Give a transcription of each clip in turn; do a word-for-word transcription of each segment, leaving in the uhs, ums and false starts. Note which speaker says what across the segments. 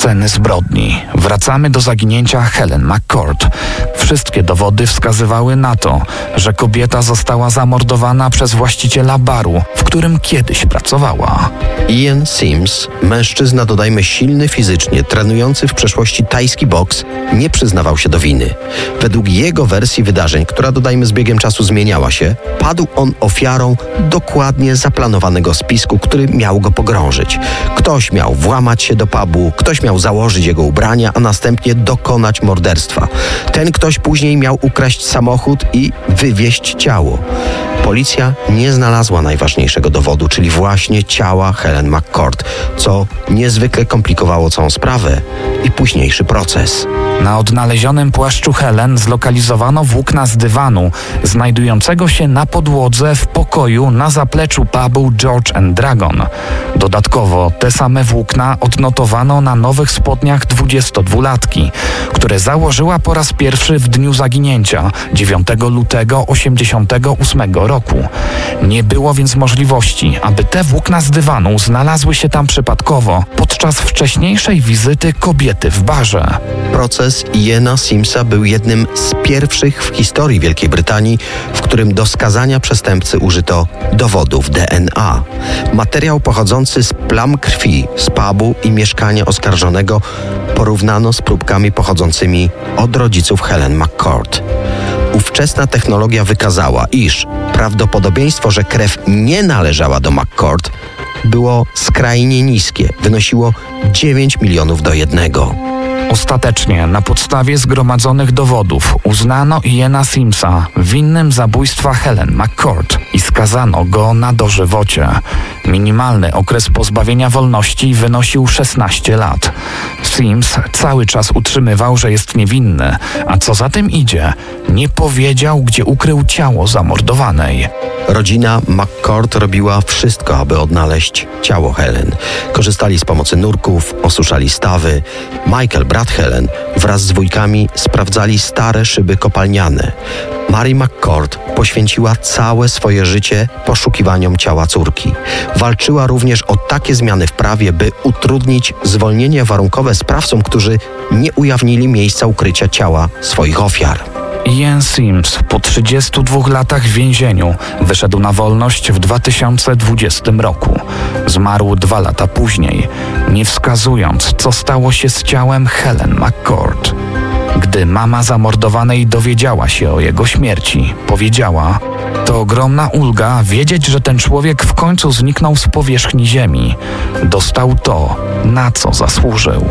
Speaker 1: Sceny zbrodni. Wracamy do zaginięcia Helen McCord. Wszystkie dowody wskazywały na to, że kobieta została zamordowana przez właściciela baru, w którym kiedyś pracowała.
Speaker 2: Ian Sims, mężczyzna dodajmy silny fizycznie, trenujący w przeszłości tajski boks, nie przyznawał się do winy. Według jego wersji wydarzeń, która dodajmy z biegiem czasu zmieniała się, padł on ofiarą dokładnie zaplanowanego spisku, który miał go pogrążyć. Ktoś miał włamać się do pubu, ktoś miał założyć jego ubrania, a następnie dokonać morderstwa. Ten ktoś później miał ukraść samochód i wywieźć ciało. Policja nie znalazła najważniejszego dowodu, czyli właśnie ciała Helen McCord, co niezwykle komplikowało całą sprawę i późniejszy proces.
Speaker 1: Na odnalezionym płaszczu Helen zlokalizowano włókna z dywanu, znajdującego się na podłodze w pokoju na zapleczu pubu George and Dragon. Dodatkowo te same włókna odnotowano na nowych spodniach dwudziestodwulatki, które założyła po raz pierwszy w dniu zaginięcia, dziewiątego lutego osiemdziesiątego ósmego roku. Nie było więc możliwości, aby te włókna z dywanu znalazły się tam przypadkowo podczas wcześniejszej wizyty kobiety w barze.
Speaker 2: Proces Iana Simsa był jednym z pierwszych w historii Wielkiej Brytanii, w którym do skazania przestępcy użyto dowodów D N A. Materiał pochodzący z plam krwi z pubu i mieszkania oskarżonego porównano z próbkami pochodzącymi od rodziców Helen McCord. Ówczesna technologia wykazała, iż prawdopodobieństwo, że krew nie należała do McCord, było skrajnie niskie, wynosiło dziewięć milionów do jednego.
Speaker 1: Ostatecznie, na podstawie zgromadzonych dowodów, uznano Iana Simsa winnym zabójstwa Helen McCord i skazano go na dożywocie. Minimalny okres pozbawienia wolności wynosił szesnaście lat. Sims cały czas utrzymywał, że jest niewinny, a co za tym idzie, nie powiedział, gdzie ukrył ciało zamordowanej.
Speaker 2: Rodzina McCord robiła wszystko, aby odnaleźć ciało Helen. Korzystali z pomocy nurków, osuszali stawy. Michael, brat Helen, wraz z wujkami sprawdzali stare szyby kopalniane. Mary McCord poświęciła całe swoje życie poszukiwaniom ciała córki. Walczyła również o takie zmiany w prawie, by utrudnić zwolnienie warunkowe sprawcom, którzy nie ujawnili miejsca ukrycia ciała swoich ofiar.
Speaker 1: Ian Sims po trzydziestu dwóch latach w więzieniu wyszedł na wolność w dwa tysiące dwudziestym roku. Zmarł dwa lata później, nie wskazując, co stało się z ciałem Helen McCord. Gdy mama zamordowanej dowiedziała się o jego śmierci, powiedziała: to ogromna ulga wiedzieć, że ten człowiek w końcu zniknął z powierzchni ziemi. Dostał to, na co zasłużył.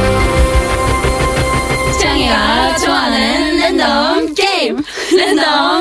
Speaker 3: 좋아하는 랜덤 게임 랜덤